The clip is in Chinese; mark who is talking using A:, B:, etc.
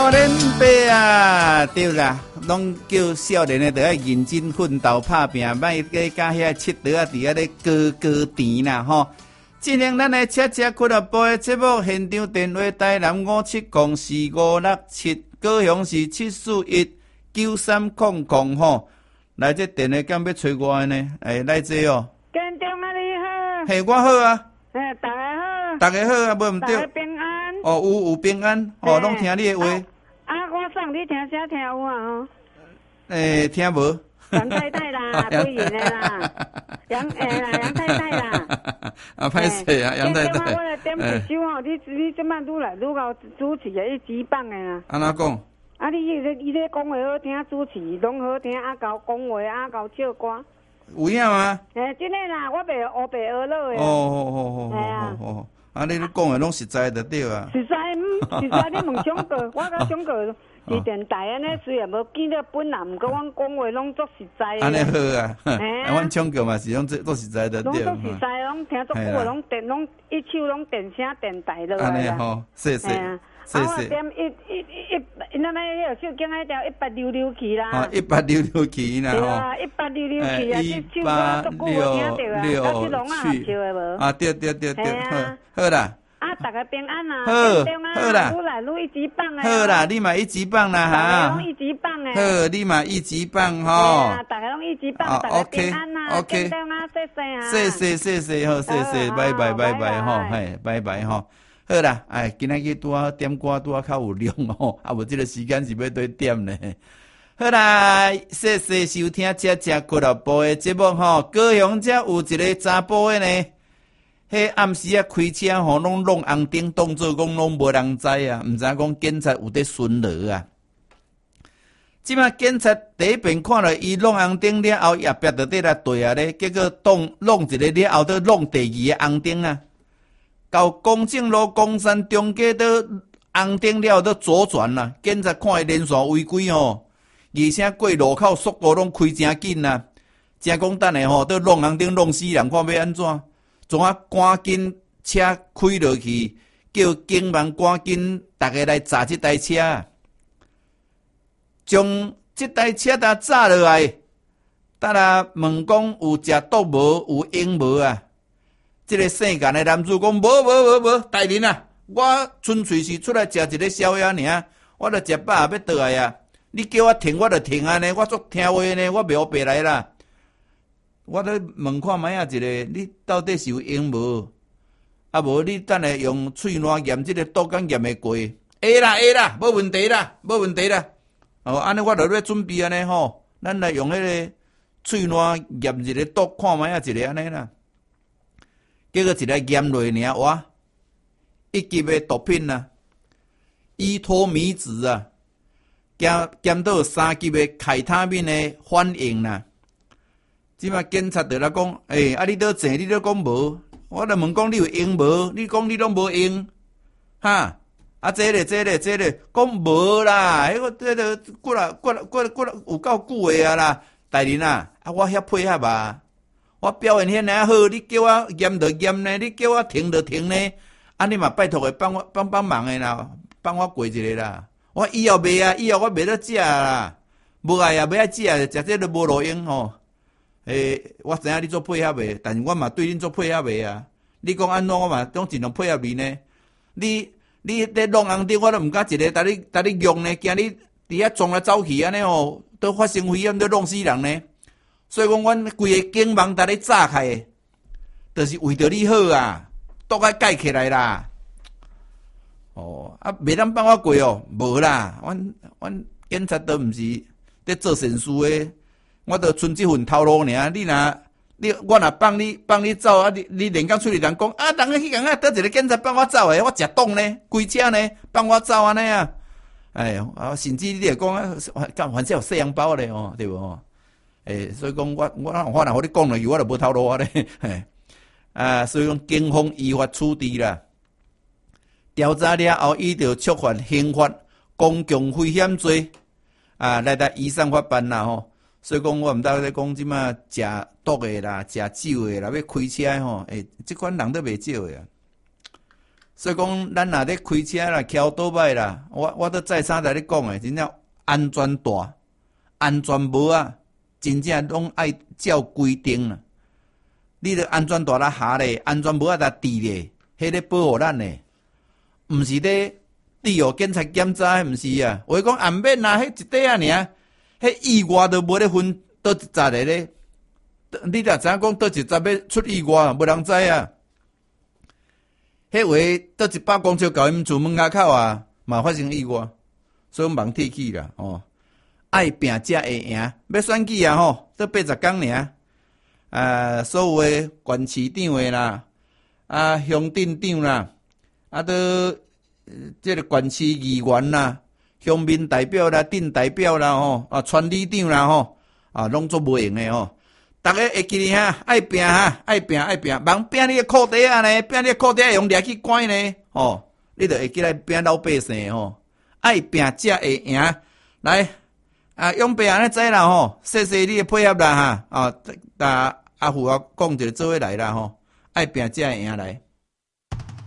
A: 少年辈啊，对啦，拢叫少年的，都要认真奋斗打拼，莫去甲遐佚佗啊，伫遐咧高甜啦吼。进行咱的车车俱乐部的节目，现场电话台南57045567，高雄是7419300吼。来这电话敢要找我呢？来这哦。
B: 建中啊，你好。
A: 嘿，我好啊。
B: 大家好。
A: 大家好啊，无毋对。
B: 大家平安。
A: 哦，有平安，哦，拢听你的话。
B: 我送你听啥听有啊？
A: 听无。
B: 杨太太啦，对演的啦，杨太太啦。
A: 歹势啊，杨太太。
B: 我来点一首吼，你即摆愈来愈搞主持的，一级棒的啦。
A: 安怎讲？
B: 你这讲话好听，主持拢好听，讲话唱歌。
A: 有影吗？
B: 真的啦，我袂学老的。
A: 哦，你讲的拢实在就对啊。
B: 实在，你问蒋哥，我甲蒋哥是电台安尼，虽然无见到本人，毋过阮讲话拢足实在的。
A: 安尼好啊，阮蒋哥嘛是拢足实在的对。
B: 拢足实在，拢听足久的，拢一手拢电声电台落来啦。
A: 安尼吼，谢谢。
B: 我点咱那个手机那条1866去啦。
A: 1866去啦吼。
B: 对啊，1866去啊，这首歌足久无听到啊，甲这龙啊合唱的无？
A: 对，好啦。
B: 大家平安啦，
A: 好啦，
B: 愈来愈一级棒啊！
A: 好啦，你嘛一级棒啦哈！
B: 大家拢一级棒诶！
A: 好，你嘛一级棒吼！
B: 大家拢一级棒，大家平安啦！健康啊，谢谢啊！
A: 谢谢好，谢谢，拜拜吼，嘿，拜拜吼。好啦，今仔日拄啊点歌拄啊较有量吼，无这个时间是要对点呢。好啦，谢谢收听车车俱乐部的节目吼，高雄遮有一个查甫的呢。迄暗时啊开车吼，拢弄红灯，当作讲拢无人知啊，毋知讲警察有伫巡逻啊。即摆警察第一遍看到伊弄红灯了后，后壁就伫来对啊咧，结果弄一个了后，再弄第二个红灯啊。到公正路公山中街倒红灯了后，倒左转啦。警察看伊连续违规吼，而且过路口速度拢开诚紧啊，真讲等下吼，倒弄红灯弄死人，看要安怎？总啊，赶紧车开落去，叫警员赶紧大家来查这台车，将这台车搭查落来。等下问讲有食毒无？有用无啊？这个姓干的男子讲无，大人啊，我纯粹是出来食一个宵夜尔，我著食饱要倒来啊。你叫我停，我著停安尼，我足听话呢，我袂黑白来啦。我咧问看卖啊一个，你到底是有用无？啊无你等下用喙烂验即个毒敢验会过？会啦，无问题啦。哦，安尼我著咧准备安尼吼，咱来用迄个喙烂验一个毒，看卖啊一个安尼啦。结果一个验落尔，哇，一级的毒品啦，依托米酯啊，兼到3级的凯他命的反应啦。即摆警察就来讲，你倒坐，你倒讲无，我来问讲你有用无？你讲你拢无用，哈？这个，讲无啦，迄个这个过来有够久的啊啦，大人啊，我遐配合啊，我表现遐尔好，你叫我验就验呢，你叫我停就停呢，你嘛拜托的帮忙的啦，帮我过一个啦，我以后袂啊，以后我袂得食啦，无爱啊，袂爱食，食这都无路用吼。我知影你做配合的，但是我嘛对恁做配合的啊。你讲安怎，我嘛拢尽量配合你呢。你咧弄红灯，我都毋敢一个，搭你用呢，惊你伫遐撞来走去安尼吼，都发生危险，都弄死人呢。所以讲，阮规个警网搭咧炸开，就是为着你好啊，都该改起来啦。袂当放我过哦，无啦，阮警察都毋是咧做善事的。我著剩即份头路尔，我若放你走啊！你连讲出去人讲啊，人去讲啊，倒一个警察放我走诶，我食冻呢，开车呢，放我走安尼啊！甚至你会讲啊，反正有细洋包咧哦，对无？所以讲我若互你讲落去，我著无头路啊咧。所以讲警方依法处置啦。调查了后，伊就触犯刑法公共危险罪来到移送法办啦吼。所以讲，我毋知咧讲即马食毒的啦，食酒的啦，要开车吼，即款人都袂少的啊。 所以讲，咱若咧开车啦、桥倒摆啦，我都再三在咧讲诶，真正安全大、安全无啊，真正拢爱照规定啦。你著安全带啦下咧，安全无啊啦系咧，迄咧保护咱咧，毋是咧滴哦检查检查，毋是啊。话讲暗免啊，迄一块啊尔，迄意外都无咧分倒一节的咧。你若知影讲倒一节要出意外，无人知啊。迄回倒100公尺到因厝门口啊，嘛发生意外，所以忙铁去啦哦。爱拼才会赢，要选举啊吼，倒80天尔。所有诶县市长诶啦，乡镇长啦，都即个县市议员啦、乡民代表啦、镇代表啦吼，村里长啦吼，拢做无用诶吼。逐个会记哩哈，爱拼哈，爱拼，忙拼你诶裤底啊呢，拼你诶裤底会用掠去关呢，吼，你著会记来拼老百姓吼，爱拼才会赢。来，永伯安尼知啦吼，谢谢你诶配合啦哈，阿虎啊讲一个做伙来啦吼，爱拼才会赢来。